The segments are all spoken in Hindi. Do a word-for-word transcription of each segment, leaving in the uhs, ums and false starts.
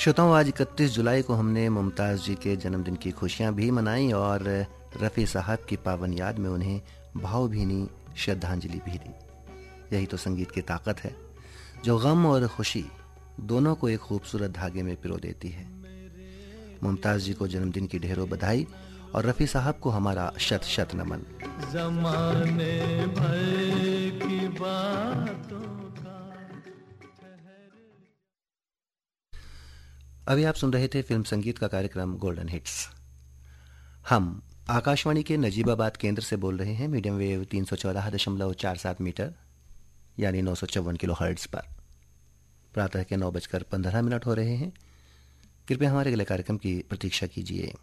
श्रोताओं, आज इकतीस जुलाई को हमने मुमताज़ जी के जन्मदिन की खुशियां भी मनाई और रफ़ी साहब की पावन याद में उन्हें भावभीनी श्रद्धांजलि भी दी। यही तो संगीत की ताकत है जो गम और खुशी दोनों को एक खूबसूरत धागे में पिरो देती है। मुमताज़ जी को जन्मदिन की ढेरों बधाई और रफ़ी साहब को हमारा शत शत नमन। ज़माने भर की बातों अभी आप सुन रहे थे फिल्म संगीत का कार्यक्रम गोल्डन हिट्स। हम आकाशवाणी के नजीबाबाद केंद्र से बोल रहे हैं मीडियम वेव तीन सौ चौदह दशमलव चार सात मीटर यानी नौ सौ चौवन किलो हर्ट्ज पर। प्रातः के नौ बजकर पंद्रह मिनट हो रहे हैं। कृपया हमारे अगले कार्यक्रम की प्रतीक्षा कीजिए।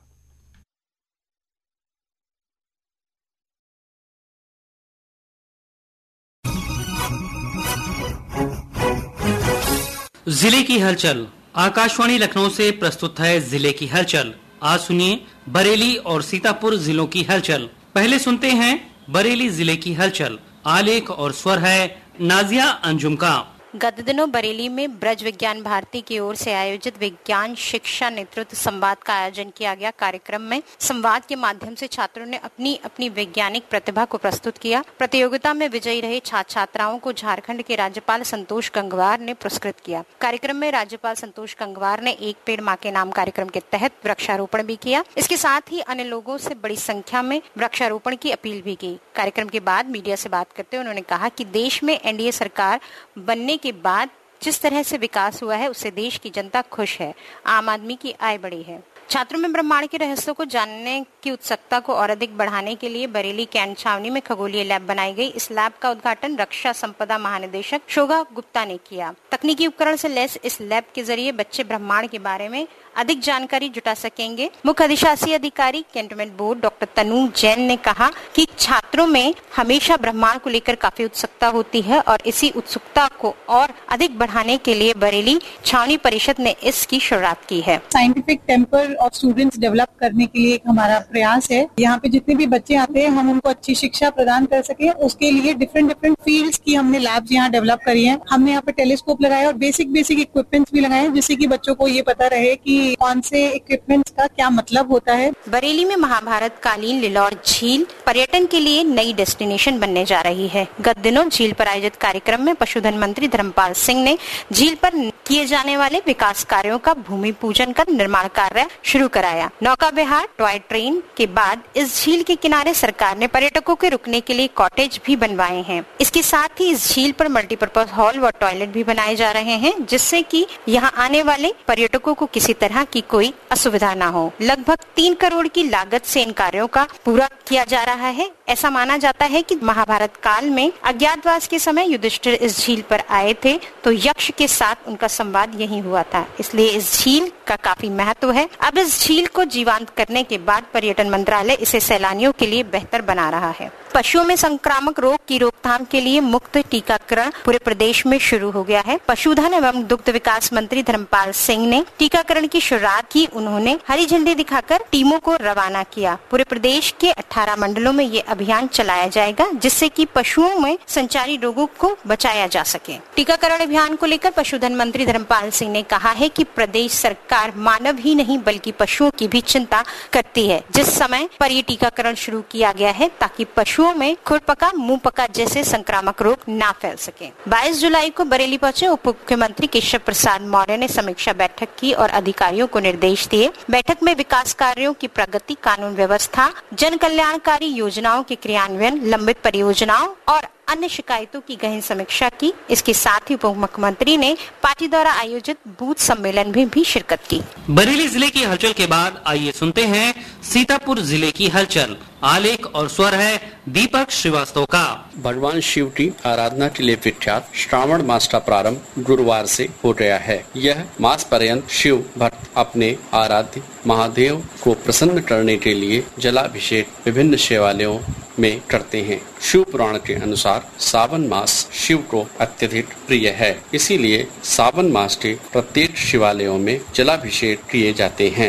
जिले की हलचल आकाशवाणी लखनऊ से प्रस्तुत है जिले की हलचल। आज सुनिए बरेली और सीतापुर जिलों की हलचल। पहले सुनते हैं बरेली जिले की हलचल। आलेख और स्वर है नाजिया अंजुम का। गत दिनों बरेली में ब्रज विज्ञान भारती की ओर से आयोजित विज्ञान शिक्षा नेतृत्व संवाद का आयोजन किया गया। कार्यक्रम में संवाद के माध्यम से छात्रों ने अपनी अपनी वैज्ञानिक प्रतिभा को प्रस्तुत किया। प्रतियोगिता में विजयी रहे छात्र छात्राओं को झारखंड के राज्यपाल संतोष गंगवार ने पुरस्कृत किया। कार्यक्रम में राज्यपाल संतोष गंगवार ने एक पेड़ माँ के नाम कार्यक्रम के तहत वृक्षारोपण भी किया। इसके साथ ही अन्य लोगों से बड़ी संख्या में वृक्षारोपण की अपील भी की। कार्यक्रम के बाद मीडिया से बात करते हुए उन्होंने कहा कि देश में एनडीए सरकार बनने के बाद जिस तरह से विकास हुआ है उससे देश की जनता खुश है, आम आदमी की आय बढ़ी है। छात्रों में ब्रह्मांड के रहस्यों को जानने की उत्सुकता को और अधिक बढ़ाने के लिए बरेली कैंट छावनी में खगोलीय लैब बनाई गई। इस लैब का उद्घाटन रक्षा संपदा महानिदेशक शोभा गुप्ता ने किया। तकनीकी उपकरण से लैस इस लैब के जरिए बच्चे ब्रह्मांड के बारे में अधिक जानकारी जुटा सकेंगे। मुख्य अधिशासी अधिकारी कैंटोनमेंट बोर्ड डॉक्टर तनु जैन ने कहा कि छात्रों में हमेशा ब्रह्मांड को लेकर काफी उत्सुकता होती है और इसी उत्सुकता को और अधिक बढ़ाने के लिए बरेली छावनी परिषद ने इसकी शुरुआत की है। Scientific temper of students develop करने के लिए एक हमारा प्रयास है। यहाँ पे जितने भी बच्चे आते हैं हम उनको अच्छी शिक्षा प्रदान कर सके, उसके लिए डिफरेंट डिफरेंट फील्ड्स की हमने लैब्स यहाँ डेवलप करी है। हमने यहाँ पे टेलीस्कोप लगाया और बेसिक बेसिक इक्विपमेंट्स भी लगाए जिससे कि बच्चों को ये पता रहे कि कौन से इक्विपमेंट्स का क्या मतलब होता है। बरेली में महाभारत कालीन लिलौर झील पर्यटन के लिए नई डेस्टिनेशन बनने जा रही है। गत दिनों झील पर आयोजित कार्यक्रम में पशुधन मंत्री धर्मपाल सिंह ने झील पर किए जाने वाले विकास कार्यों का भूमि पूजन कर निर्माण कार्य शुरू कराया। नौका विहार टॉय ट्रेन के बाद इस झील के किनारे सरकार ने पर्यटकों के रुकने के लिए कॉटेज भी बनवाए हैं। इसके साथ ही इस झील पर मल्टीपर्पज हॉल व टॉयलेट भी बनाए जा रहे हैं जिससे कि यहाँ आने वाले पर्यटकों को किसी तरह की कोई असुविधा न हो। लगभग तीन करोड़ की लागत से इन कार्यों का पूरा किया जा रहा है। ऐसा माना जाता है कि महाभारत काल में अज्ञातवास के समय युधिष्ठिर इस झील पर आए थे तो यक्ष के साथ उनका संवाद यही हुआ था, इसलिए इस झील का काफी महत्व है। अब इस झील को जीवंत करने के बाद पर्यटन मंत्रालय इसे सैलानियों के लिए बेहतर बना रहा है। पशुओं में संक्रामक रोग की रोकथाम के लिए मुफ्त टीकाकरण पूरे प्रदेश में शुरू हो गया है। पशुधन एवं दुग्ध विकास मंत्री धर्मपाल सिंह ने टीकाकरण की शुरुआत की। उन्होंने हरी झंडी दिखाकर टीमों को रवाना किया। पूरे प्रदेश के अठारह मंडलों में ये अभियान चलाया जाएगा जिससे कि पशुओं में संचारी रोगों को बचाया जा सके। टीकाकरण अभियान को लेकर पशुधन मंत्री धर्मपाल सिंह ने कहा है कि प्रदेश सरकार मानव ही नहीं बल्कि पशुओं की भी चिंता करती है। जिस समय पर ये टीकाकरण शुरू किया गया है ताकि पशुओं में खुरपका मुंह पका जैसे संक्रामक रोग ना फैल सके। बाईस जुलाई को बरेली पहुंचे उप मुख्यमंत्री केशव प्रसाद मौर्य ने समीक्षा बैठक की और अधिकारियों को निर्देश दिए। बैठक में विकास कार्यों की प्रगति, कानून व्यवस्था, जन कल्याणकारी योजनाओं के क्रियान्वयन, लंबित परियोजनाओं और अन्य शिकायतों की गहन समीक्षा की। इसके साथ ही उप मुख्यमंत्री ने पार्टी द्वारा आयोजित बूथ सम्मेलन में भी शिरकत की। बरेली जिले की हलचल के बाद आइए सुनते हैं सीतापुर जिले की हलचल। आलेख और स्वर है दीपक श्रीवास्तव का। भगवान शिव की आराधना के लिए विख्यात श्रावण मास का प्रारंभ गुरुवार से हो गया है। यह मास पर्यंत शिव भक्त अपने आराध्य महादेव को प्रसन्न करने के लिए जलाभिषेक विभिन्न शिवालयों में करते हैं। शिव पुराण के अनुसार सावन मास शिव को अत्यधिक प्रिय है, इसीलिए सावन मास के प्रत्येक शिवालयों में जलाभिषेक किए जाते हैं।